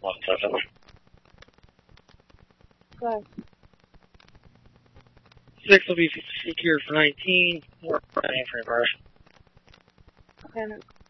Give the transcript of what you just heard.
17. Go ahead. 6 will be secured for 19. 4 for reverse. Okay,